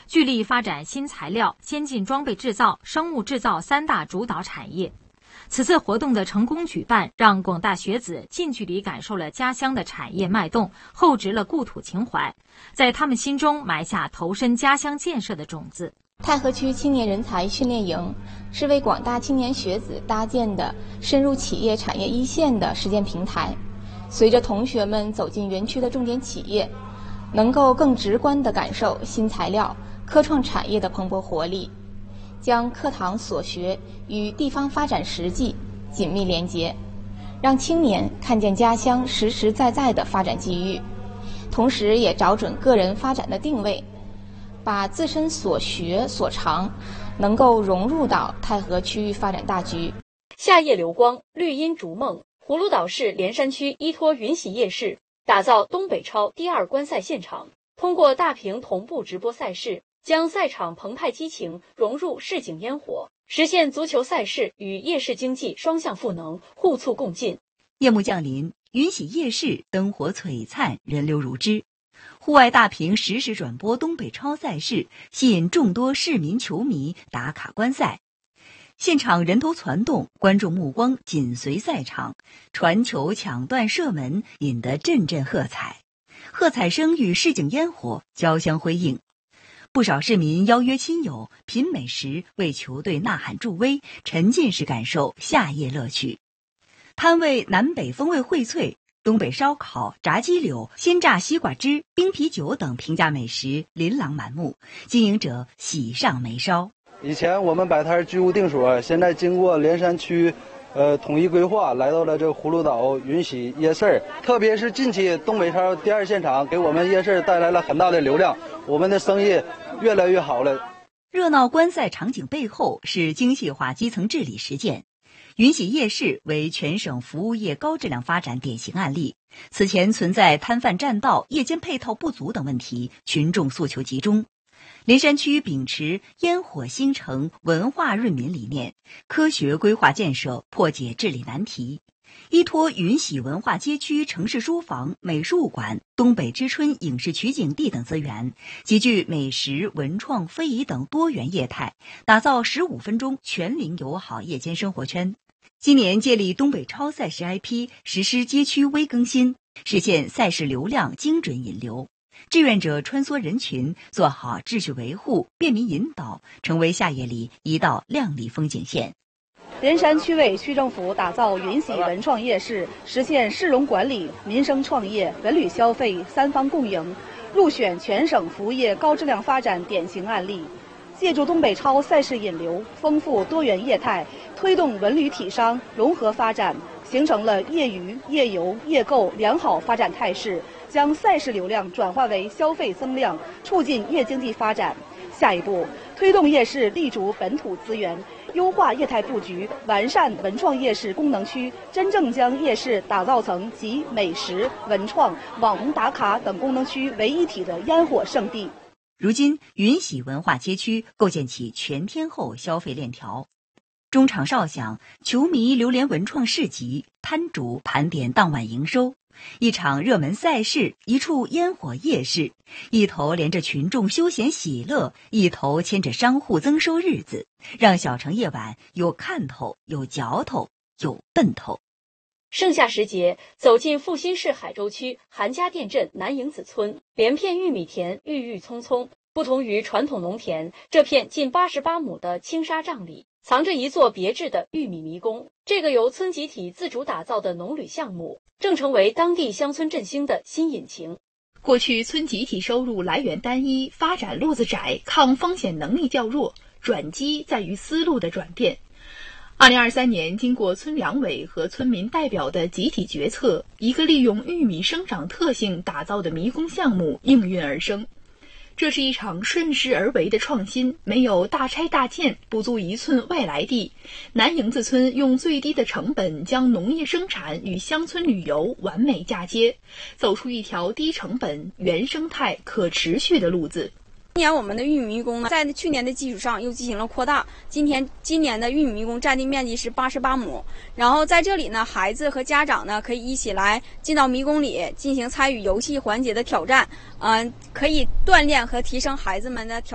聚力发展新材料、先进装备制造、生物制造3大主导产业。此次活动的成功举办，让广大学子近距离感受了家乡的产业脉动，厚植了故土情怀，在他们心中埋下投身家乡建设的种子。 太和区青年人才训练营是为广大青年学子搭建的深入企业产业一线的实践平台。随着同学们走进园区的重点企业，能够更直观地感受新材料、科创产业的蓬勃活力，将课堂所学与地方发展实际紧密连结，让青年看见家乡实实在在的发展机遇，同时也找准个人发展的定位，把自身所学所长能够融入到太和区域发展大局。 夏夜流光，绿荫逐梦。葫芦岛市连山区依托云喜夜市，打造东北超第2观赛现场，通过大屏同步直播赛事，将赛场澎湃激情融入市井烟火，实现足球赛事与夜市经济双向赋能，互促共进。 夜幕降临，云喜夜市灯火璀璨，人流如织。户外大屏实时转播东北超赛事，吸引众多市民球迷打卡观赛。现场人头攒动，观众目光紧随赛场，传球、抢断、射门引得阵阵喝彩，喝彩声与市井烟火交相辉映。不少市民邀约亲友品美食，为球队呐喊助威，沉浸式感受夏夜乐趣。摊位南北风味荟萃，东北烧烤、炸鸡柳、鲜榨西瓜汁、冰啤酒等平价美食琳琅满目，经营者喜上眉梢。 以前我们摆摊居无定所，现在经过连山区统一规划，来到了这葫芦岛云喜夜市，特别是近期东北超第2现场给我们夜市带来了很大的流量，我们的生意越来越好了。 热闹观赛场景背后是精细化基层治理实践。云喜夜市为全省服务业高质量发展典型案例。此前存在摊贩占道、夜间配套不足等问题，群众诉求集中。连山区秉持烟火兴城、文化润民理念，科学规划建设，破解治理难题。依托云喜文化街区城市书房、美术馆、东北之春影视取景地等资源，集聚美食、文创、非遗等多元业态，打造15分钟全龄友好夜间生活圈。今年借力东北超赛事 IP， 实施街区微更新，实现赛事流量精准引流。志愿者穿梭人群，做好秩序维护、便民引导，成为夏夜里一道亮丽风景线。 连山区委区政府打造云喜文创夜市，实现市容管理、民生创业、文旅消费3方共赢，入选全省服务业高质量发展典型案例。借助东北超赛事引流，丰富多元业态，推动文旅体商融合发展，形成了业余、业游、业购良好发展态势，将赛事流量转化为消费增量，促进夜经济发展。下一步，推动夜市立足本土资源，优化业态布局，完善文创夜市功能区，真正将夜市打造成集美食、文创、网红打卡等功能区为一体的烟火圣地。 如今，云喜文化街区构建起全天候消费链条。中场哨响，球迷流连文创市集，摊主盘点当晚营收。一场热门赛事，一处烟火夜市，一头连着群众休闲喜乐，一头牵着商户增收日子，让小城夜晚有看头、有嚼头、有奔头。 盛夏时节，走进阜新市海州区韩家店镇南营子村，连片玉米田郁郁葱葱。不同于传统农田，这片近88亩的青纱帐里，藏着一座别致的玉米迷宫。这个由村集体自主打造的农旅项目，正成为当地乡村振兴的新引擎。 过去村集体收入来源单一，发展路子窄，抗风险能力较弱，转机在于思路的转变。2023年，经过村两委和村民代表的集体决策，一个利用玉米生长特性打造的迷宫项目应运而生。这是一场顺势而为的创新，没有大拆大建，不足一寸外来地。南营子村用最低的成本将农业生产与乡村旅游完美嫁接，走出一条低成本、原生态、可持续的路子。 今年我们的玉米迷宫呢，在去年的基础上又进行了扩大。今年的玉米迷宫占地面积是88亩，然后在这里呢，孩子和家长呢可以一起来进到迷宫里进行参与游戏环节的挑战，可以锻炼和提升孩子们的